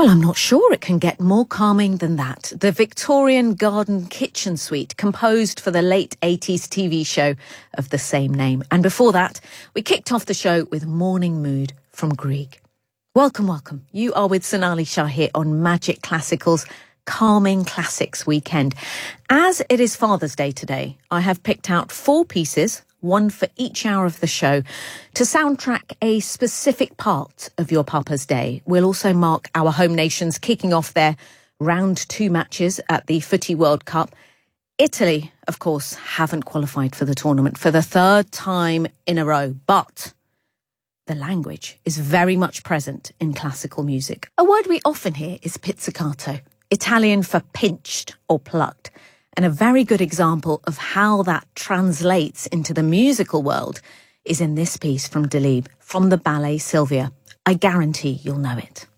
Well, I'm not sure it can get more calming than that. The Victorian Garden Kitchen Suite, composed for the late 80s TV show of the same name. And before that, we kicked off the show with Morning Mood from Grieg. Welcome, welcome. You are with Sonali Shah here on Magic Classical's Calming Classics Weekend. As it is Father's Day today, I have picked out 4 pieces, one for each hour of the show, to soundtrack a specific part of your Papa's Day. We'll also mark our home nations kicking off their round 2 matches at the Footy World Cup. Italy, of course, haven't qualified for the tournament for the 3rd time in a row, but the language is very much present in classical music. A word we often hear is pizzicato, Italian for pinched or plucked. And a very good example of how that translates into the musical world is in this piece from Delibes, from the ballet Sylvia. I guarantee you'll know it.